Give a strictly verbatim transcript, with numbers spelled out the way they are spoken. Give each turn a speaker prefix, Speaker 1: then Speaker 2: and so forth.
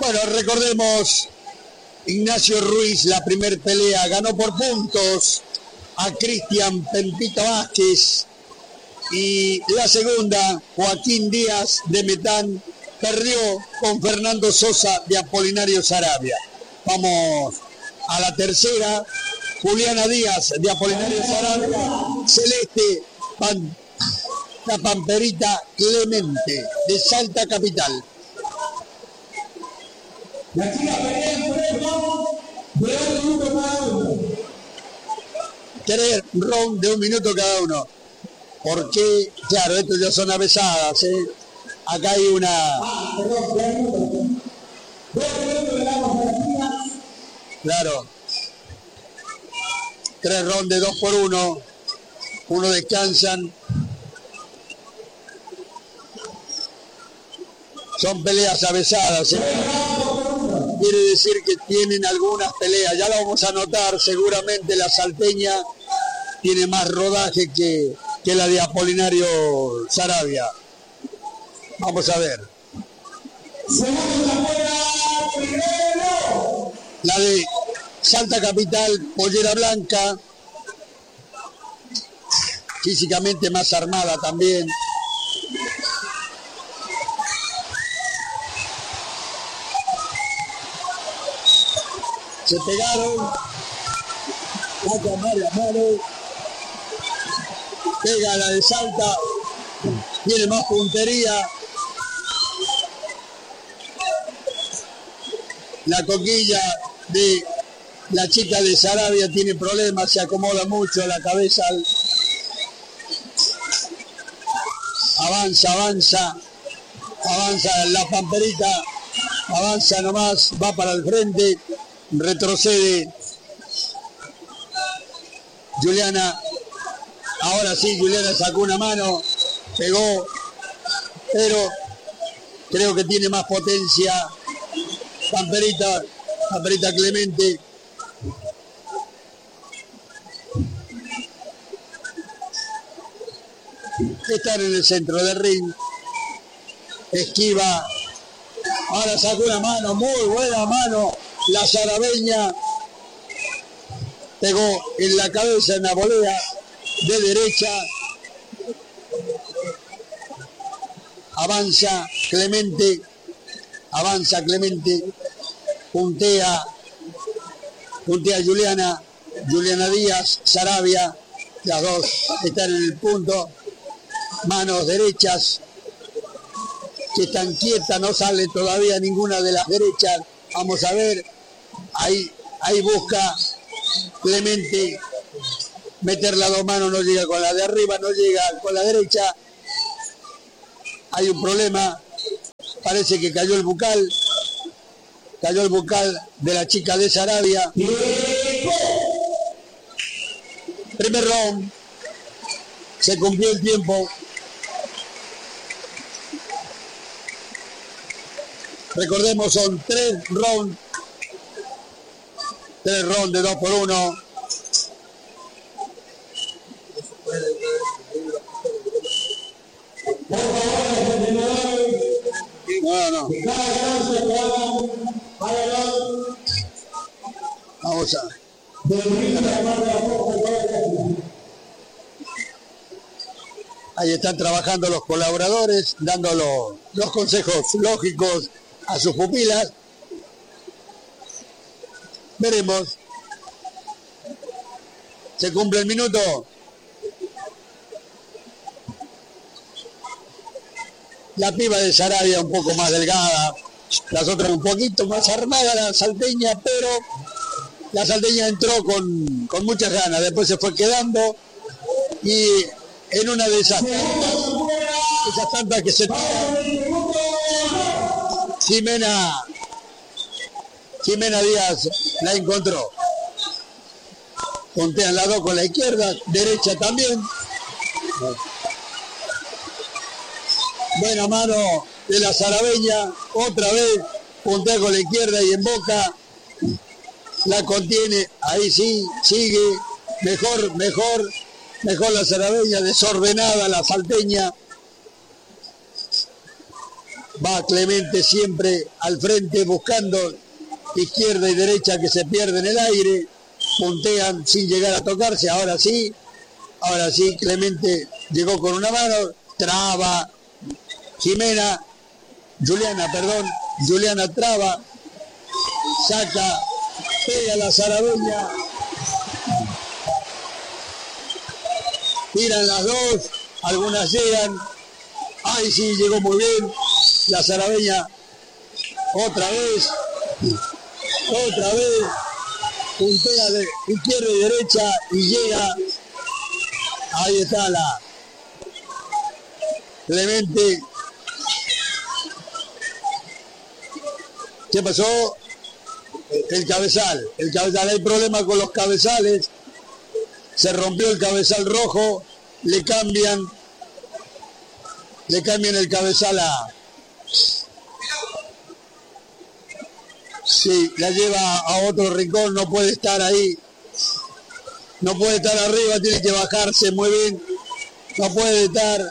Speaker 1: Bueno, recordemos, Ignacio Ruiz, la primer pelea, ganó por puntos a Cristian Pempita Vázquez, y la segunda, Joaquín Díaz de Metán, perdió con Fernando Sosa de Apolinario Saravia. Vamos a la tercera, Juliana Díaz de Apolinario Saravia, Celeste Pan, la Pamperita Clemente de Salta Capital.
Speaker 2: La chica pelea en tres rounds de un minuto cada uno.
Speaker 1: Tres rounds de un minuto cada uno. Porque, claro, estos ya son avesadas, ¿eh? Acá hay una...
Speaker 2: Ah, perdón, tres minutos. Dos minutos le damos a la chica.
Speaker 1: Claro. Tres rounds de dos por uno. Uno descansan. Son peleas avesadas, ¿eh? Quiere decir que tienen algunas peleas, ya lo vamos a notar, seguramente la salteña tiene más rodaje que, que la de Apolinario Saravia. Vamos a ver. La de Salta Capital, Pollera Blanca, físicamente más armada también. Se pegaron, saca Mario Amaro, pega la de Salta, tiene más puntería. La coquilla de la chica de Saravia tiene problemas, se acomoda mucho la cabeza. Avanza, avanza, avanza la Pamperita, avanza nomás, va para el frente. Retrocede Juliana, ahora sí, Juliana sacó una mano, pegó, pero creo que tiene más potencia Pamperita, Pamperita Clemente. Están en el centro del ring, esquiva, ahora sacó una mano, muy buena mano. La sarabeña pegó en la cabeza en la volea de derecha. Avanza Clemente, avanza Clemente, puntea, puntea Juliana, Juliana Díaz, Saravia, las dos están en el punto, manos derechas que están quietas, no sale todavía ninguna de las derechas. Vamos a ver, ahí, ahí busca Clemente meter las dos manos, no llega con la de arriba, no llega con la derecha. Hay un problema, parece que cayó el bucal, cayó el bucal de la chica de Saravia. Primer round, se cumplió el tiempo. Recordemos, son tres rounds, tres rounds de dos por uno. No, no. Vamos a... Ahí están trabajando los colaboradores, dando los, los consejos lógicos a sus pupilas. Veremos. Se cumple el minuto. La piba de Saravia un poco más delgada, las otras un poquito más armada, la salteña, pero la salteña entró con, con muchas ganas, después se fue quedando y en una de esas tantas, esas tantas que se Jimena Jimena Díaz la encontró. Pontean las dos con la izquierda, derecha también. Buena mano de la sarabeña, otra vez puntea con la izquierda y en boca la contiene, ahí sí, sigue, mejor, mejor, mejor la sarabeña, desordenada la salteña. Va Clemente siempre al frente buscando izquierda y derecha que se pierde en el aire. Puntean sin llegar a tocarse. Ahora sí, ahora sí, Clemente llegó con una mano, traba. Jimena, Juliana, perdón, Juliana traba, saca, pega la Sarabeña. Tiran las dos, algunas llegan. Ay, sí, llegó muy bien la Sarabeña. Otra vez, otra vez. Puntea de izquierda y derecha y llega. Ahí está la Clemente. ¿Qué pasó? El cabezal. El cabezal. Hay problema con los cabezales. Se rompió el cabezal rojo. Le cambian. Le cambian el cabezal a... Sí, la lleva a otro rincón. No puede estar ahí. No puede estar arriba. Tiene que bajarse muy bien. No puede estar.